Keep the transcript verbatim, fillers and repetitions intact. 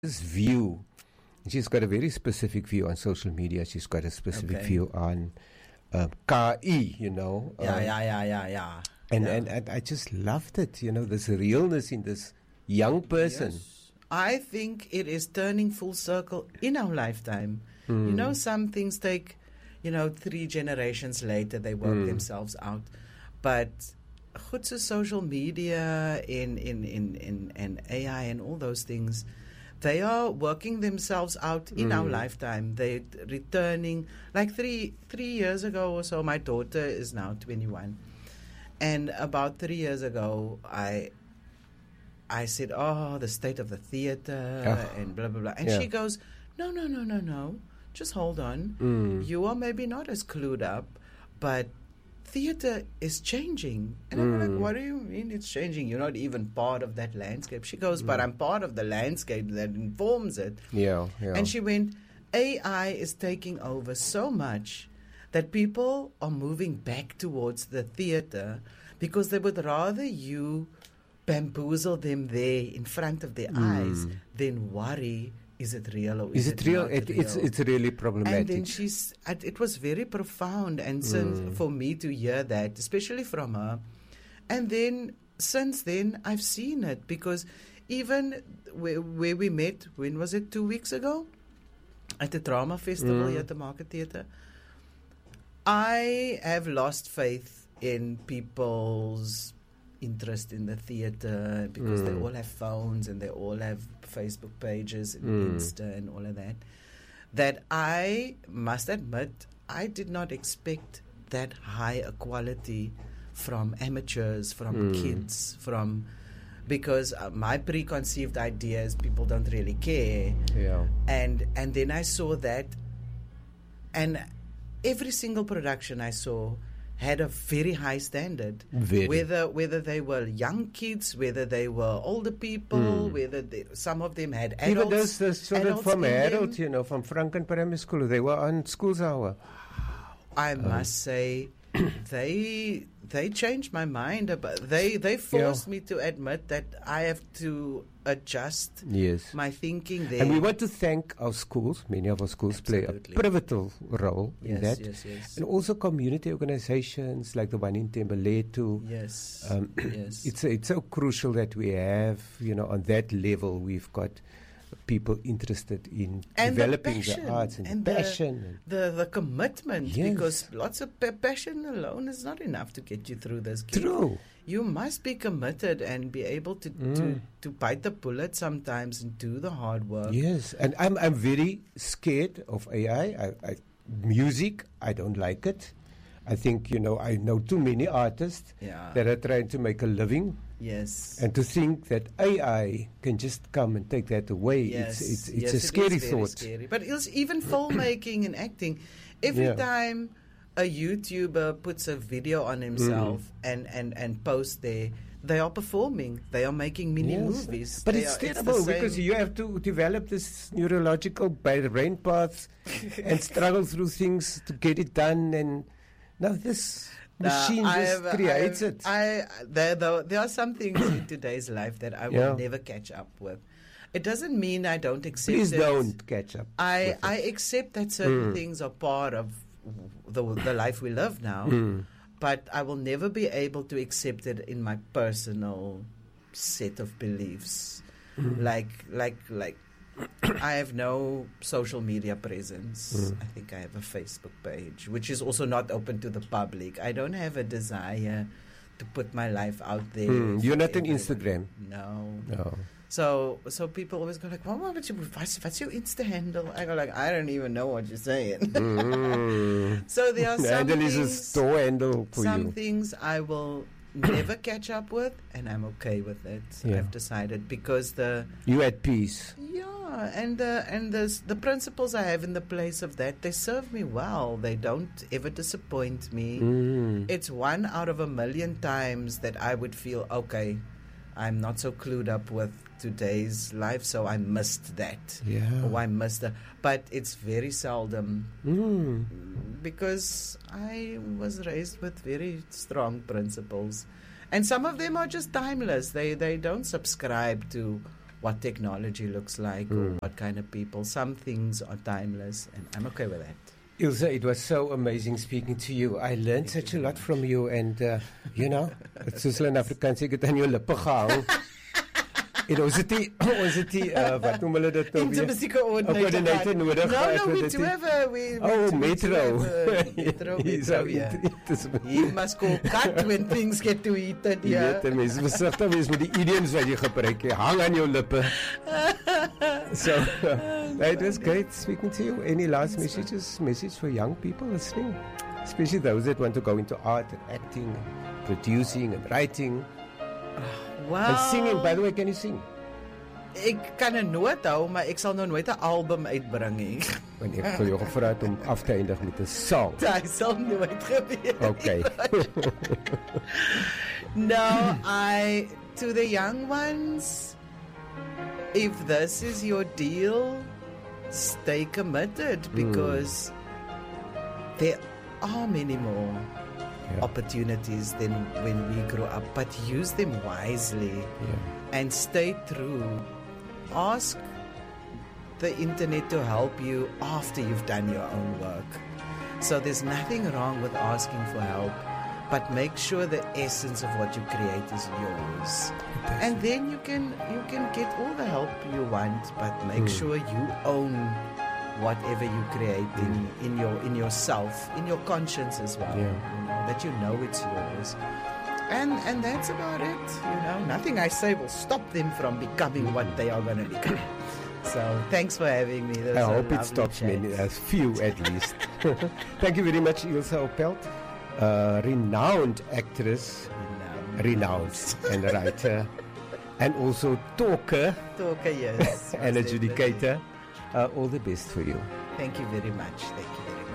this view. She's got a very specific view on social media. She's got a specific okay. view on uh, K I, you know. Yeah, um, yeah, yeah, yeah, yeah. And, yeah. and and I just loved it, you know, this realness in this young person. Yes. I think it is turning full circle in our lifetime. Mm. You know, some things take, you know, three generations later, they work mm. themselves out. But goed so social media in, in, in, in, and A I and all those things, they are working themselves out in mm. our lifetime. They're returning. Like three three years ago or so, my daughter is now twenty-one. And about three years ago, I I said, oh, the state of the theater oh. and blah, blah, blah. And yeah. she goes, no, no, no, no, no. Just hold on. Mm. You are maybe not as clued up, but theater is changing. And I'm mm. like, what do you mean it's changing? You're not even part of that landscape. She goes, but mm. I'm part of the landscape that informs it. Yeah, yeah. And she went, A I is taking over so much that people are moving back towards the theater because they would rather you bamboozle them there in front of their mm. eyes than worry, is it real or is, is it, it real? not It, real? It's it's really problematic. And then she's, it was very profound, and since mm. for me to hear that, especially from her, and then since then I've seen it because even where, where we met, when was it? Two weeks ago, at the drama festival mm. here at the Market Theatre. I have lost faith in people's interest in the theatre because mm. they all have phones and they all have Facebook pages and mm. Insta and all of that. That I must admit, I did not expect that high a quality from amateurs, from mm. kids, from because uh, my preconceived idea is people don't really care. Yeah. And and then I saw that, and every single production I saw had a very high standard. Very. Whether whether they were young kids, whether they were older people, mm. whether they, some of them had adults. Even those, those children from Harold, them. you know, from Franken Primary School, they were on School's Hour. I um. must say, they they changed my mind. About, they they forced yeah. me to admit that I have to adjust yes. my thinking there. And we want to thank our schools. Many of our schools Absolutely. play a pivotal role yes, in that. Yes, yes. And also community organizations like the one in Tembeletu. Yes, um, yes. It's, it's so crucial that we have, you know, on that level, we've got people interested in and developing the, passion, the arts and, and the passion. And the, the, the commitment, yes. because lots of pa- passion alone is not enough to get you through this gig. True. You must be committed and be able to, mm. to, to bite the bullet sometimes and do the hard work. Yes, and I'm I'm very scared of A I. I, I music, I don't like it. I think, you know, I know too many artists yeah. that are trying to make a living. Yes. And to think that A I can just come and take that away, yes. it's it's, it's yes, a it scary is very thought. Scary. But it's even filmmaking and acting. Every yeah. time a YouTuber puts a video on himself mm. and, and, and posts there, they are performing. They are making mini yes. movies. But they it's are, terrible it's because you have to develop this neurological brain paths and struggle through things to get it done. And now this machine uh, just have, creates have, it. I, there, there, there are some things in today's life that I will yeah. never catch up with. It doesn't mean I don't accept Please it. don't catch up. I, I accept that certain mm. things are part of the, the life we live now. Mm. But I will never be able to accept it in my personal set of beliefs. Mm. Like, like, like, I have no social media presence. Mm. I think I have a Facebook page, which is also not open to the public. I don't have a desire to put my life out there. Mm. You're not on everyone. Instagram? No. No. So, so people always go like, well, what's your, what's, what's your Insta handle? I go like, I don't even know what you're saying. Mm. So there are some handle things, is a store handle for some you. things I will never catch up with, and I'm okay with it. Yeah. I've decided because the you at peace. Yeah, and the and the the principles I have in the place of that, they serve me well. They don't ever disappoint me. Mm. It's one out of a million times that I would feel okay. I'm not so clued up with today's life, so I missed that. Yeah. Or I missed that. But it's very seldom mm. because I was raised with very strong principles. And some of them are just timeless. They they don't subscribe to what technology looks like Mm. or what kind of people. Some things are timeless, and I'm okay with that. Ilse, it was so amazing speaking to you. I learned such a lot from you, and uh, you know, it's soos hulle in Afrikaans sê, ek het aan jou lippe gehang. En ons het die, ons het die, uh, wat noem hulle dit nou weer? Intimacy coordinator. Een coördinator nodig No, gehad no, vir we dit do die- have a... We, we Oh, do- we do Metro. have a Metro, He's Metro, out yeah. it is- He must go cut when things get too heated, Jy yeah. weet, mense versigtig wees met die idioms wat jy gebruik. Jy hang aan jou lippe. So, uh, it was great speaking to you. Any last messages, message for young people listening? Especially those that want to go into art and acting, and producing and writing. Wow. And singing, by the way, can you sing? Ek kan 'n noot hou, maar ek sal nou nooit 'n album uitbring nie. Want ek vir jou gevra het om af te eindig met 'n song. Dit sal nooit gebeur. Okay. No, I to the young ones, if this is your deal, stay committed because there are many more Yeah. opportunities than when we grew up, but use them wisely Yeah. and stay true. Ask the internet to help you after you've done your own work. So there's nothing wrong with asking for help, but make sure the essence of what you create is yours. And then you can you can get all the help you want, but make Mm. sure you own whatever you create in, in your in yourself, in your conscience as well. Yeah. You know, that you know it's yours. And and that's about it. You know, nothing I say will stop them from becoming what they are going to become. So thanks for having me. That I was a hope it lovely stops chat. many, a few at least. Thank you very much, Ilse Opelt, uh, renowned actress, Renowned. renowned and writer, and also talker Talker, yes. and most adjudicator. Uh, all the best for you. definitely. Thank you very much. Thank you.